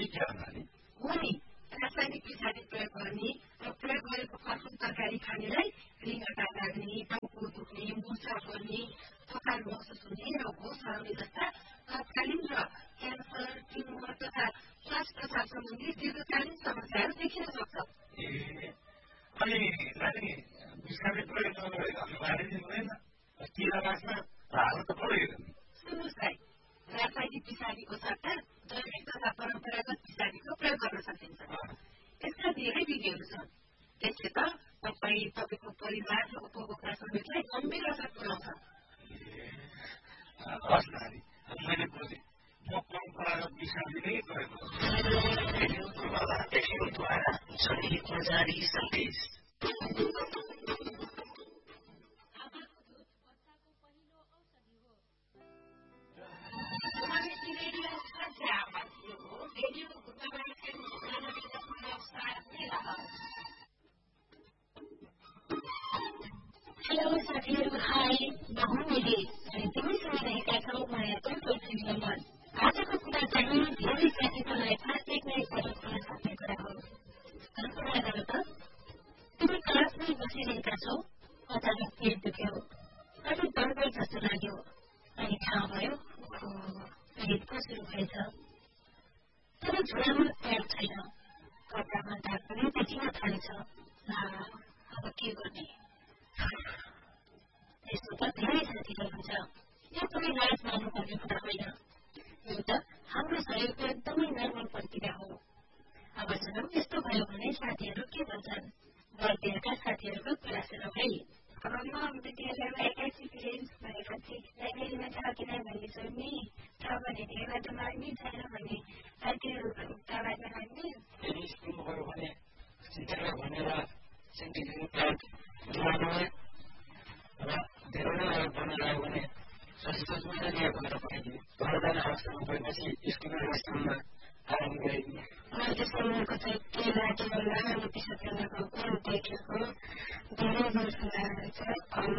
हो नि रासायनिक पछाडि प्रयोग गर्ने र प्रयोग गरेको फलफुल तरकारी खानेलाई रिङ्गटा लाग्ने, टाउको दुख्ने, मुर्छा पर्ने, थकान महसुस हुने र होस हराउने जस्ता तत्कालीन र क्यान्सर, ट्युमर तथा श्वास प्रश्वास सम्बन्धी दीर्घकालीन समस्याहरू देखिन सक्छ। अनि नानी विषादी प्रयोग अनिवार्य हुँदैन किरा बाँच्न हाल्नु त पऱ्यो। सुन्नुहोस् भाइ, रासायनिक पछाडिको सट्टा जैविक तथा परम्परागत पछाडिको प्रयोग गर्न सकिन्छ। यसका धेरै विधिहरू छन्। त्यसले त तपाईँको परिवार र उपभोक्ता समेतलाई गम्भीर असर पुर्याउँछ। हस् नानी, मैले बुझेँ। म परम्परागत विषादी नै प्रयोग हेलो साथीहरू, हाई, म हुँ मैले अनि तिमी सुनिरहेका छौ मायाको टोल फ्री नम्बर। आजको कुरा चाहिँ धेरै साथीहरूलाई खास एक्लै प्रयोग गर्न सक्ने कुरा हो। कल्पना गर त, तिमी क्लासमै बसिरहेका छौ, अचानक पेट दुख्यो, अलिक गडबड जस्तो लाग्यो, अनि थाहा भयो पेट पो सुरु भएछ। तर झोलामा प्याड छैन, कपडामा दाग पनि देखिन थालेछ। अब के गर्ने? यस्तो त धेरै साथीहरू हुन्छ। यो कुनै लाज मान्नुपर्ने कुरा होइन। यो त हाम्रो शरीरको एकदमै नर्मल प्रक्रिया हो। अब सुनौ, यस्तो भयो भने साथीहरू के भन्छन्? बर्दियाका साथीहरूको कुरा सुनौ है। अब म विद्यालयमा एक्सपिरियन्स भएपछि लाइब्रेरीमा छ कि नै भन्ने सोध्ने, छ भने धेरैबाट माग्ने, छैन भने साथीहरू उताबाट माग्ने। स्कुलमा गयो भने शिक्षकलाई भनेर सेन्टिफिकेट कार्ड दिलाउनु र धेरै नै बनाएर भने सजिलो लिएर पठाइदिए। घर जाने अवस्थामा गएपछि स्कुलमा आराम गरिदिने। मैले सुनेको चाहिँ के लाग्यो होला अनि त्यसो बेलाको कुरो देखेको धेरै जस्तो रहेछ।